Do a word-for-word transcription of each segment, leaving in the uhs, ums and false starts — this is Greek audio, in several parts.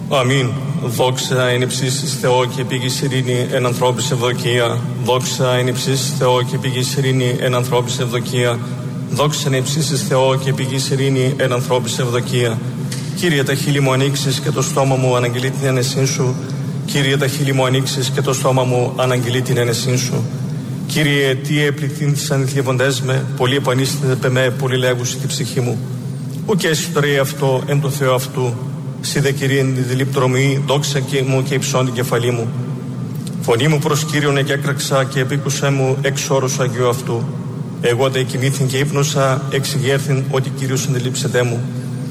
Αμήν. Δόξα εν υψίστοις Θεό και επίγης ειρήνη εν ανθρώπης ευδοκία. Δόξα εν υψίστοις Θεό και επίγης ειρήνη εν ανθρώπης ευδοκία. Δόξα εν υψίστοις Θεό και επίγης ειρήνη εν ανθρώπης ευδοκία. Κύριε, τα χείλη μου ανοίξεις και το στόμα μου αναγγελεί την ένεσήν σου. Κύριε, τα χείλη μου ανοίξεις και το στόμα μου αναγγελεί την ένεσήν σου. Κύριε, τι επληθύνθησαν οι θλιβοντές με, πολλοί επανίσταται με, πολλοί λέγουσι τη ψυχή μου. Ουκ έσυ το ρέι αυτό εν το Θεό αυτού. Σύ δε Κύριε εν τη δηληπτρωμή, δόξα και μου και υψών την κεφαλή μου. Φωνή μου προς Κύριον εκέκραξα και επίκουσέ μου εξ όρους Αγίου αυτού. Εγώ δε κοιμήθην και ύπνωσα, εξηγέρθην ότι Κύριος αντιλήψεται μου.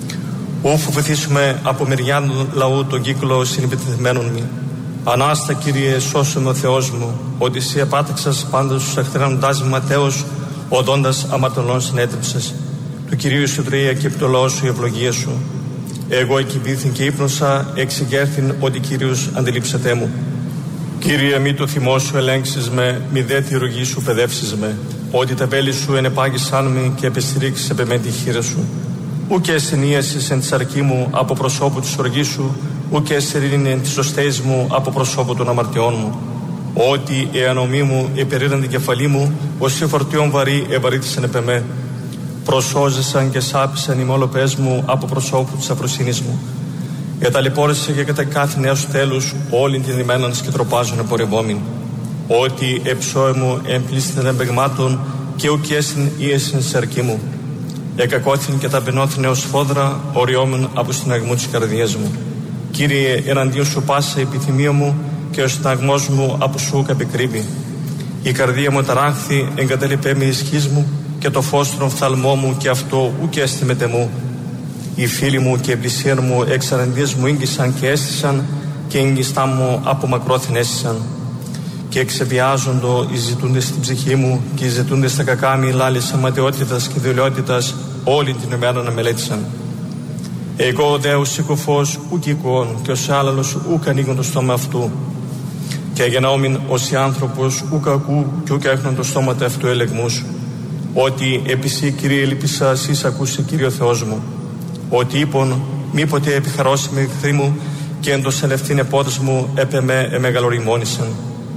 Ου φοβηθήσουμε από μεριάν λαού τον κύκλο συνυπητεθμένων μη. Ανάστα Κύριε, σώσε με ο Θεός μου, ότι Συ επάταξας πάντα στους εχθρανοντάς με ματέως, οδόντας αμαρτωλών συνέτριψες. Του Κυρίου Ισοτρία και επί το λαό σου η ευλογία σου. Εγώ εκοιμήθην και ύπνωσα, εξηγέρθην ότι Κύριος αντιλήψεται μου. Κύριε, μη το θυμό σου ελέγξεις με, μη δε τη ρογή σου παιδεύσεις με, ότι τα βέλη σου ενεπάγησαν με και επεστηρίξεις επ' εμέ τη χείρα σου. Ουκ εσυνίασες εν της αρκή μου από προσώπου της οργής σου, ουκ εσερήνη εν της οστέης μου από προσώπου των αμαρτιών μου. Ότι η ανομή μου υπερήραν την κεφαλή μου, ως η φορτιόν βαρύ ευαρύθησαν επ' εμέ. Προσώζεσαν και σάπησαν οι μόλοπες μου από προσώπου της αφροσύνης μου. Εταλαιπώρησε και κατά κάθε νέα σου τέλους όλην τηνημέναν και τροπάζουν επορευόμην. Ότι εψώε μου εμπλήστην εμπεγμάτων και ουκ έσυν ίεσυν σε αρκή μου. Εκακόθην και ταπεινώθην έως φόδρα, οριόμουν από συναγμού της καρδιάς μου. Κύριε, εναντίον σου πάσα η επιθυμία μου και ο συναγμός μου από σου καπεκρύβει. Η καρδία μου ταράχθη, εγκατέλειπε με ισχύς μου και το φως των φθαλμό μου και αυτό ουκ έστιμεται μου. Οι φίλοι μου και οι πλησίαν μου εξ αρεντίας μου ίγγισαν και έστησαν και ίγγιστά μου από μακρόθεν έστησαν. Και εξεβιάζοντο οι ζητούντες στην ψυχή μου και οι ζητούντες στα κακά μη λάλης αματαιότητας και δουλειότητας όλη την ημέρα να μελέτησαν. Εγώ δε ως συκοφός ουκ οικόν και ως άλλαλος ουκ ανοίγουν το στόμα αυτού. Και γενναόμην ως οι άνθρωπος ουκ ακού και ουκ έχουν το στόμα αυτού ελεγμούς. Ότι επί Συ, Κύριε, ελπίσα Σεις ακούσει, Κύριε ο Θεός μου. Ότι είπον μήποτε επιχαρώσει με εχθροί μου και εν το σελευθύν επόδες μου επ' εμέ εμεγαλοριμόνησαν.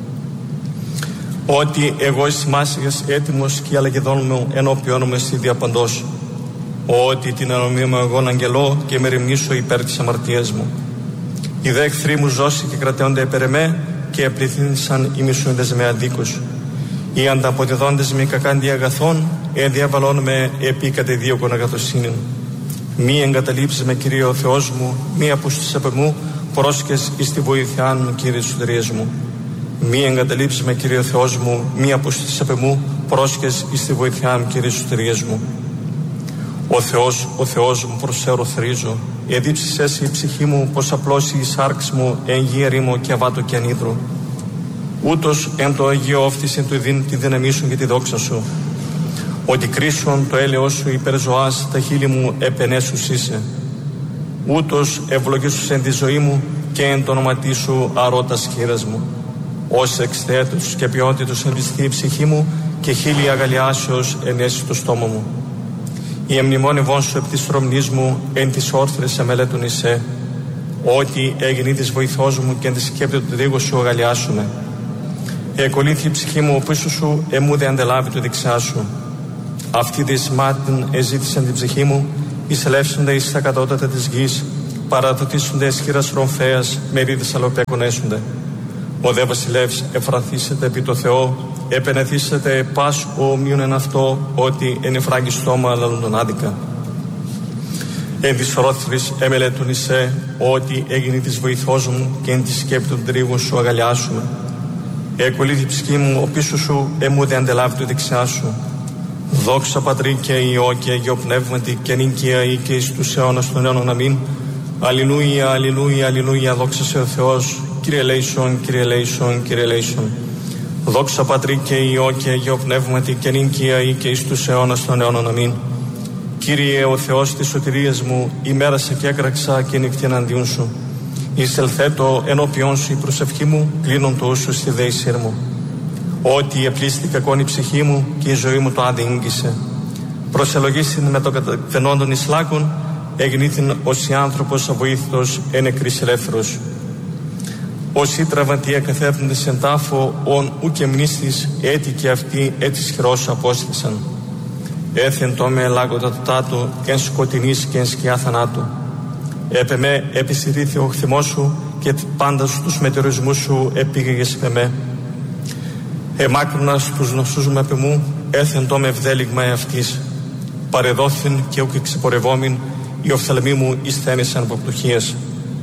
Ότι εγώ εις μάσιγες έτοιμος και αλλαγεδόν μου ενώπιόν μου εσύ διαπαντός. Ότι την ανομία μου εγώ αγγελώ και με ρημνήσω υπέρ της αμαρτίας μου. Οι δε εχθροί μου ζώσει και κρατέονται επ' εμέ και επληθύνησαν οι μισούντες με αδίκους. Οι ανταποδιδόντες με κακάντι αγαθών ενδιαβαλών με επί κατεδίωκον αγαθοσύνην. Μη εγκαταλείψεις με, Κύριε ο Θεός μου, μη απούστης απ' εμού, πρόσκες εις τη βοήθειά μου, Κύριε της σωτηρίας μου. Μη εγκαταλείψεις με, Κύριε ο Θεός μου, μη απούστης απ' εμού, πρόσκες εις τη βοήθειά μου, Κύριε της σωτηρίας μου. Ο Θεός, ο Θεός μου, προσέρω θρίζω, εδίψεις εσύ η ψυχή μου, πως απλώσει η σάρξ μου, εν γη ερήμο και αβάτο και ανίδρο. Ούτως εν το Αγίο όφθησιν του δίν τη δύναμή σου και τη δόξα σου. Ότι κρίσον το έλεος σου υπέρ ζωάς, τα χείλη μου επενέσους είσαι. Ούτως ευλογήσους εν τη ζωή μου και εν το όνοματί σου αρώτας χείρας μου. Ως εξθέτους και ποιότητος ενδυστεί η ψυχή μου και χείλη αγαλιάσεως ενέσει το στόμα μου. Η εμνημόνευόν σου επ' της τρομνής μου εν της όρθρες εμελέτων εισέ. Ότι έγινε της βοηθός μου και εν της σκέπτεται του δίγου σου αγαλιάσουμε. Εκολύθη η ψυχή μου πίσω σου, εμού δε αντελάβει το δεξιά σου. Αυτή τη σμάτιν εζήτησαν την ψυχή μου, εισελεύσονται εις τα κατώτατα της γης, παραδοτήσονται εσχύρας ρομφέας, μερίδες αλλοπέκονέσονται. Ο δε βασιλεύς εφραθήσεται επί το Θεό, επενεθήσεται πας ομοίων εν αυτό, ότι εν εφράγει στόμα λαλούν τον άδικα. Εν της ρόθρης εμελέτων εισέ, ότι έγινε της βοηθός μου και εν της σκέπτου των τρίγων σου αγαλιάσουμε. Εκολύθη η ψυχή μου, ο πίσω σου, εμού δε αντελάβει το δεξιά σου. Δόξα Πατρί και Υιό και Αγίο Πνεύματι και νικία ή και εις τους αιώνας των αιώνων αμήν. Αλληλούια, αλληλούια, αλληλούια, δόξα σε ο Θεός. Κύριε Λέησον, Κύριε Λέησον, Κύριε Λέησον. Δόξα Πατρί και Υιό και Αγίο Πνεύματι και νικία ή και εις τους αιώνας των αιώνων αμήν. Κύριε ο Θεός της σωτηρίας μου, ημέρασε και έκραξα και νυχτή εναντίον σου. Εισελθέτω ενώπιον σου η προσευχή μου, κλείνον το ούσου στη δέησήρ μου. Ότι επλήστη κακόν η ψυχή μου και η ζωή μου το άδει ίγγισε. Προσελογήσιν με το κατακτενόντων εις λάκων, εγνήθην ως η άνθρωπος αβοήθητος εν νεκρής ελεύθερος. Όσοι τραυματία καθέφτοντες εν τάφο, ον ουκ εμνίστης, έτη και αυτοί έτης χειρός απόσθησαν. Έθεν το με ελάγοντα το τάτο, εν σκοτεινής και εν σκιά θανάτου. Έπε με επισυρίθη ο χθιμός σου, και πάντα στους μετεωρισμούς σου επήγαγες με με. Εμάκρυνας τους νοσούς με επί μου, έθεν το με ευδέλιγμα εαυτής. Παρεδόθην και ουκ εξεπορευόμην, οι οφθαλμοί μου ισθένησαν από πτωχίες.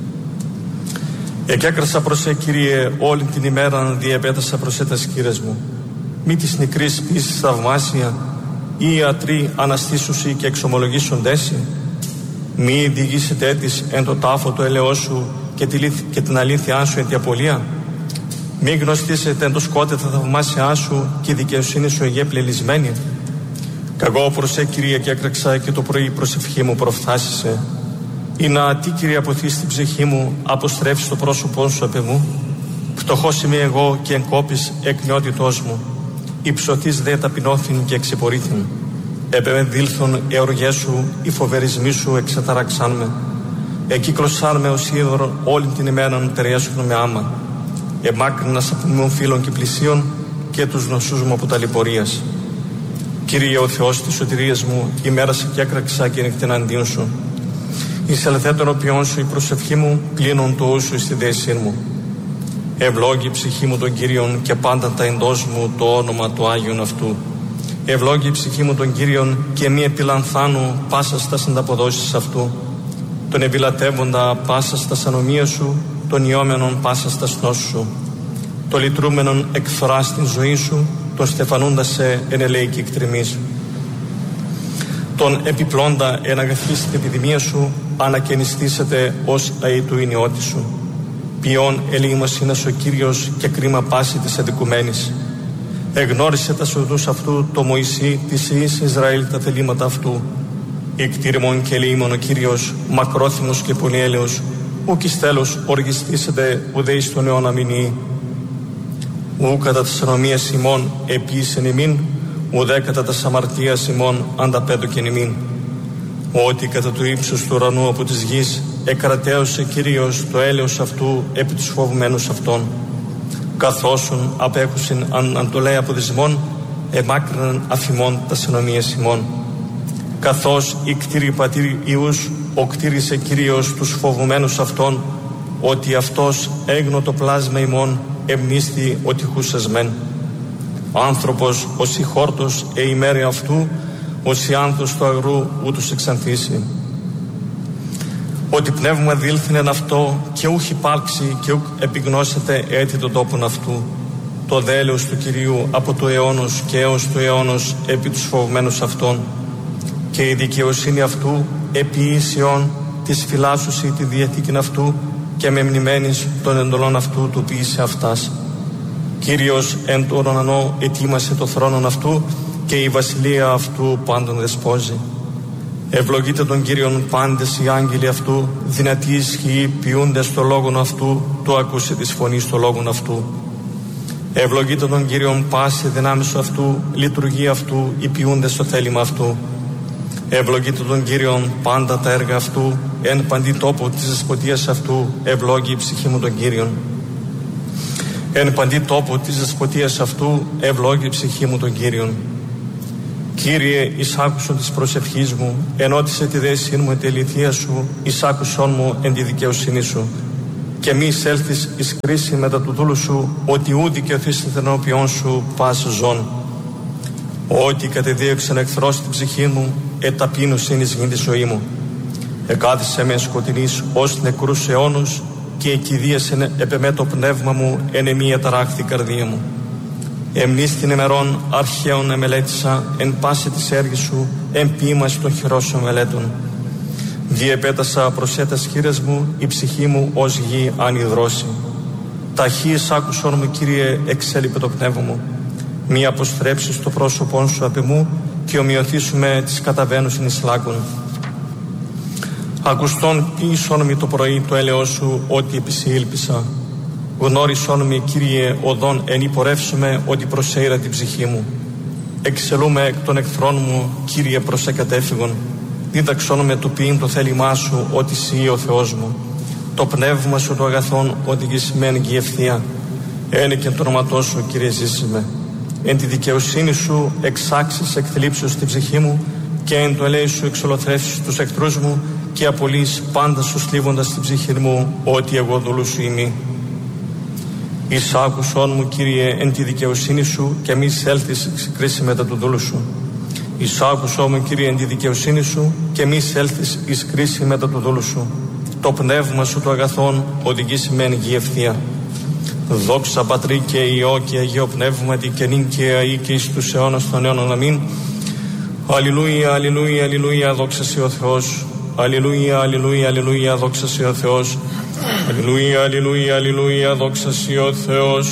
Εκέκρασα προς σε, Κύριε, όλη την ημέρα διεπέτασα προς έτας κύρες μου. Μη της νικρής πίσης θαυμάσια, ή ιατροί αναστήσουσι και εξομολογήσοντέσι. Μη διηγήσετε έτης εν το τάφο το ελαιός σου και, τη, και την αλήθειά σου εν τη απολία. Μη γνωστήσετε εν το σκότε τα θαυμάσια σου και η δικαιοσύνη σου εγέ πλελισμένη. Καγώ προς σε, Κύριε, και έκραξα και το πρωί προσευχή μου προφθάσισε. Ή να τι, Κύριε, αποθείς στην ψυχή μου, αποστρέφεις το πρόσωπό σου απ' εμού. Φτωχός είμαι εγώ και εγκόπης εκ νεότητός μου. Υψωθείς δε ταπεινώθην και εξεπορήθην. Επεμενδύλθον εωργές σου, οι φοβερισμοί σου εξαταραξάν με. Εκύκλωσάν με ως είδωρο όλη την ημέραν τεριέσχον με άμα. Εμάκρυνας από μου φίλων και πλησίων και τους νοσούς μου από τα λιπορίας. Κύριε ο Θεός της σωτηρίας μου, ημέρασα και έκραξα και νυχτήν αντίον σου. Εις ελθέτων οποίων σου η προσευχή μου, κλείνουν το ούσου στη δέσιν μου. Ευλόγη η ψυχή μου τον Κύριον και πάντα τα εντός μου το όνομα του Άγιον αυτού. Ευλόγη η ψυχή μου τον Κύριον και μη επιλανθάνου πάσα στα ανταποδόσεις αυτού. Τον επιλατεύοντα πάσα στα ανομία σου, τον ιόμενον πάσα στα νόσου σου. Το λυτρούμενον εκφρά στην ζωή σου, τον στεφανούντα σε εν ελέικη εκτριμής. Τον επιπλώντα εν αγαθή στην επιδημία σου, ανακαινιστήσετε ως αή του ηνιώτη σου. Ποιόν ελεήμος είναι ο Κύριος και κρίμα πάση της αδικουμένης. Εγνώρισε τα σοδούς αυτού το Μωυσή της Ιης Ισραήλ τα θελήματα αυτού. Εκτήρημον και ελεήμον ο Κύριος, μακρόθυμος και πολυέλεος, ουκ εις τέλος οργιστήσετε ουδέ εις τον αιώνα μηνύει. Ου κατά τας ανομίας ημών επίησεν ημίν, ουδέ κατά τας αμαρτίας ημών ανταπέδωκεν ημίν. Ότι κατά του ύψους του ουρανού από της γης εκρατέωσε Κύριος το έλεος αυτού επί τους φοβουμένους αυτών. Καθώσουν απέχουσιν αν αντολέ από δυσμών, εμάκρυναν αφημών τας ενομίες ημών. Καθώς η κτήρη πατήρ Ιούς, ο κτήρισε Κύριος τους φοβουμένους αυτών, ότι αυτός έγνω το πλάσμα ημών, εμνίστη ότι χούσας μεν. Άνθρωπος ως η χόρτος ε ημέρη αυτού, ως η άνθος του αγρού ούτως εξανθήσει. Ότι πνεύμα δήλθην εν αυτό και ούχ υπάρξει και ούχ επιγνώσετε έτη των τόπων αυτού. Το δέλεος του Κυρίου από το αιώνος και έως του αιώνος επί τους φοβμένους αυτών. Και η δικαιοσύνη αυτού επί ίσιον της φυλάσσουσι τη διαθήκην αυτού και με μνημένης των εντολών αυτού του ποιήσε αυτάς. Κύριος εν τον ουρανό ετοίμασε το θρόνον αυτού και η βασιλεία αυτού πάντων δεσπόζει. Ευλογείτε τον Κύριον πάντες οι άγγελοι αυτού, δυνατοί ισχυοί ποιούντες το λόγον αυτού, το ακούσε της φωνής το λόγον αυτού. Ευλογείτε τον Κύριον πάση δυνάμεις αυτού, λειτουργία αυτού, οι ποιούντες το θέλημα αυτού. Ευλογείτε τον Κύριον πάντα τα έργα αυτού, εν παντή τόπο της δεσποτείας αυτού, ευλόγη η ψυχή μου τον Κύριον. Εν παντή τόπο της δεσποτείας αυτού, ευλόγη η ψυχή μου τον Κύριον. Κύριε, εισάκουσον της προσευχής μου, ενώτισε τη δέσή μου εν τη αληθεία σου, εισάκουσον μου εν τη δικαιοσύνη σου. Και μη εισέλθεις εις κρίση μετά του δούλου σου, ότι ου δικαιωθήσετε ενώπιον σου πας ζών. Ότι κατεδίωξεν εχθρός την ψυχή μου, εταπείνωσιν εις γην τη ζωή μου. Εκάθισε με σκοτεινής ως νεκρούς αιώνους και εκηδίασεν επεμέ το πνεύμα μου εν εμή αταράχθη καρδία μου. Εμνίστην ημερών αρχαίων εμελέτησα εν πάση της έργης σου, εν ποίημας των χειρών σου μελέτων. Διεπέτασα προς έτας χείρες μου, η ψυχή μου ως γη ανυδρώσει. Ταχύς άκουσον μου, Κύριε, εξέλιπε το πνεύμα μου. Μη αποστρέψεις το πρόσωπόν σου απ' εμού και ομοιωθήσουμε τις καταβαίνουσιν εις λάκων. Ακουστών ποιησόν μη το πρωί το έλεος σου, ότι επισύλπισα. Γνώρισόν με, Κύριε, οδόν εν υπορεύσουμε, ότι προσέειρα την ψυχή μου. Εξελούμε εκ των εχθρών μου, Κύριε, προς εκατέφυγον. Δίδαξόν με του ποιήν το θέλημά σου, ότι εσύ ο Θεός μου. Το πνεύμα σου το αγαθόν, οδηγησμέν και η ευθεία. Ένε και το όνοματό σου, Κύριε, ζήσιμε. Εν τη δικαιοσύνη σου εξάξεις εκθλίψεως στην ψυχή μου, και εν το ελέη σου εξολοθρεύσεις τους εχθρούς μου, και απολύεις πάντα σου σλίβοντας την ψυχή μου, ότι εγώ δούλου σου είμαι. Εις άκουσόν μου, Κύριε, εν τη δικαιοσύνη σου, και μη έλθεις κρίση μετά του δούλου σου. Εις άκουσόν μου, Κύριε, εν τη δικαιοσύνη σου, και μη έλθεις εις κρίση μετά του δούλου σου. Το πνεύμα σου το αγαθόν οδηγήσει μεν γη ευθεία. Δόξα Πατρί και Υιό και Αγίο Πνεύματι, και νυν και αεί και εις τους αιώνας των αιώνων. Αμήν. Αλληλούια, αλληλούια, αλληλούια, δόξα σοι ο Θεός. Αλληλούια, αλληλούια, αλληλούια, δόξα σοι ο Θεός. Αλληλούια, αλληλούια, αλληλούια, δόξα σοι ο Θεός.